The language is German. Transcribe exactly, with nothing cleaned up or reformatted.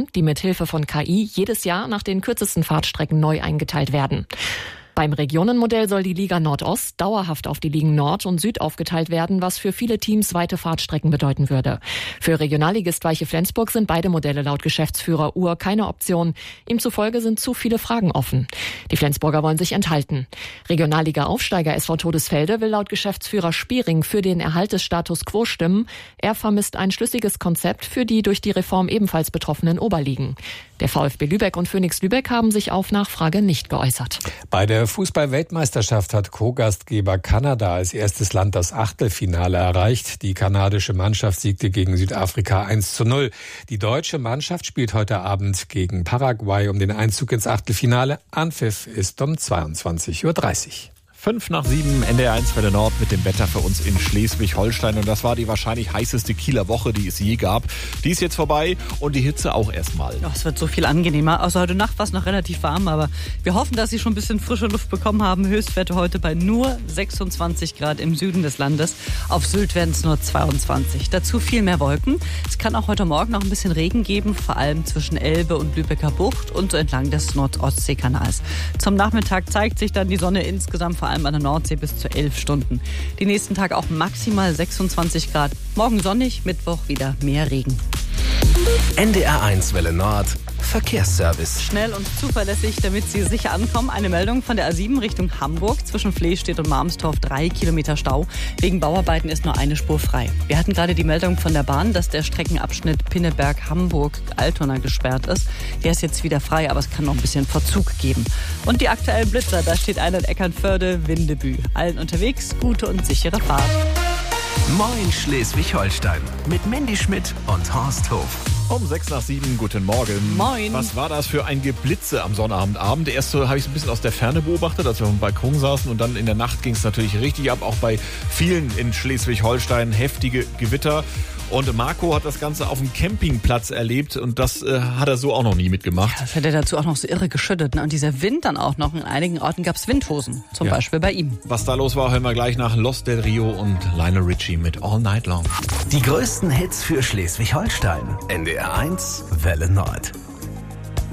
die mithilfe von K I jedes Jahr nach den kürzesten Fahrtstrecken neu eingeteilt werden. Beim Regionenmodell soll die Liga Nordost dauerhaft auf die Ligen Nord und Süd aufgeteilt werden, was für viele Teams weite Fahrtstrecken bedeuten würde. Für Regionalligist Weiche Flensburg sind beide Modelle laut Geschäftsführer Uhr keine Option. Ihm zufolge sind zu viele Fragen offen. Die Flensburger wollen sich enthalten. Regionalliga-Aufsteiger S V Todesfelde will laut Geschäftsführer Spiering für den Erhalt des Status quo stimmen. Er vermisst ein schlüssiges Konzept für die durch die Reform ebenfalls betroffenen Oberligen. Der VfB Lübeck und Phoenix Lübeck haben sich auf Nachfrage nicht geäußert. Bei der Fußball-Weltmeisterschaft hat Co-Gastgeber Kanada als erstes Land das Achtelfinale erreicht. Die kanadische Mannschaft siegte gegen Südafrika eins zu null. Die deutsche Mannschaft spielt heute Abend gegen Paraguay um den Einzug ins Achtelfinale. Anpfiff ist um zweiundzwanzig Uhr dreißig. Fünf nach sieben, N D R eins Welle Nord mit dem Wetter für uns in Schleswig-Holstein. Und das war die wahrscheinlich heißeste Kieler Woche, die es je gab. Die ist jetzt vorbei und die Hitze auch erstmal. Oh, es wird so viel angenehmer. Außer heute Nacht war es noch relativ warm, aber wir hoffen, dass Sie schon ein bisschen frische Luft bekommen haben. Höchstwerte heute bei nur sechsundzwanzig Grad im Süden des Landes. Auf Sylt werden es nur zweiundzwanzig. Dazu viel mehr Wolken. Es kann auch heute Morgen noch ein bisschen Regen geben, vor allem zwischen Elbe und Lübecker Bucht und so entlang des Nord-Ostsee-Kanals. Zum Nachmittag zeigt sich dann die Sonne insgesamt vor allem an der Nordsee bis zu elf Stunden. Die nächsten Tage auch maximal sechsundzwanzig Grad. Morgen sonnig, Mittwoch wieder mehr Regen. N D R eins Welle Nord Verkehrsservice. Schnell und zuverlässig, damit Sie sicher ankommen. Eine Meldung von der A sieben Richtung Hamburg. Zwischen Flehstedt und Marmstorf drei Kilometer Stau. Wegen Bauarbeiten ist nur eine Spur frei. Wir hatten gerade die Meldung von der Bahn, dass der Streckenabschnitt Pinneberg-Hamburg-Altona gesperrt ist. Der ist jetzt wieder frei, aber es kann noch ein bisschen Verzug geben. Und die aktuellen Blitzer, da steht einer in Eckernförde, Windebü. Allen unterwegs, gute und sichere Fahrt. Moin Schleswig-Holstein mit Mandy Schmidt und Horst Hof. Um sechs nach sieben, guten Morgen. Moin. Was war das für ein Geblitze am Sonnabendabend? Erst so habe ich es ein bisschen aus der Ferne beobachtet, als wir auf dem Balkon saßen. Und dann in der Nacht ging es natürlich richtig ab. Auch bei vielen in Schleswig-Holstein heftige Gewitter. Und Marco hat das Ganze auf dem Campingplatz erlebt. Und das äh, hat er so auch noch nie mitgemacht. Ja, das hat er dazu auch noch so irre geschüttet. Ne? Und dieser Wind dann auch noch. In einigen Orten gab es Windhosen. Zum ja. Beispiel bei ihm. Was da los war, hören wir gleich nach Los Del Rio und Lionel Richie mit All Night Long. Die größten Hits für Schleswig-Holstein. N D R eins Welle Nord.